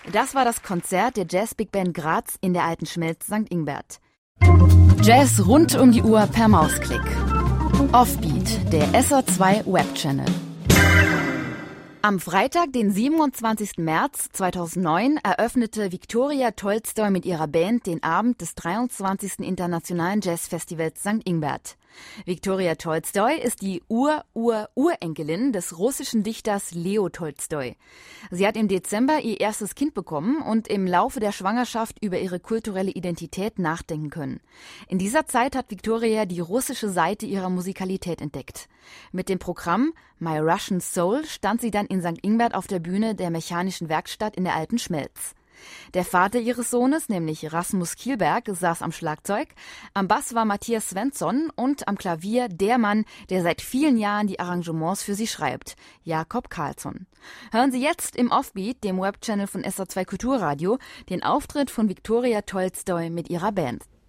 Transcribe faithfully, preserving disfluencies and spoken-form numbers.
Das war das Konzert der Jazz Big Band Graz in der Alten Schmelz Sankt Ingbert. Jazz rund um die Uhr per Mausklick. Offbeat, der S R zwei Webchannel. Am Freitag, den siebenundzwanzigsten März zweitausendneun, eröffnete Viktoria Tolstoi mit ihrer Band den Abend des dreiundzwanzigsten Internationalen Jazzfestivals Sankt Ingbert. Viktoria Tolstoi ist die Ur-Ur-Urenkelin des russischen Dichters Leo Tolstoi. Sie hat im Dezember ihr erstes Kind bekommen und im Laufe der Schwangerschaft über ihre kulturelle Identität nachdenken können. In dieser Zeit hat Viktoria die russische Seite ihrer Musikalität entdeckt. Mit dem Programm My Russian Soul stand sie dann in Sankt Ingbert auf der Bühne der Mechanischen Werkstatt in der Alten Schmelz. Der Vater ihres Sohnes, nämlich Rasmus Kielberg, saß am Schlagzeug, am Bass war Matthias Svensson und am Klavier der Mann, der seit vielen Jahren die Arrangements für sie schreibt, Jakob Karlsson. Hören Sie jetzt im Offbeat, dem Webchannel von S R zwei Kulturradio, den Auftritt von Viktoria Tolstoi mit ihrer Band.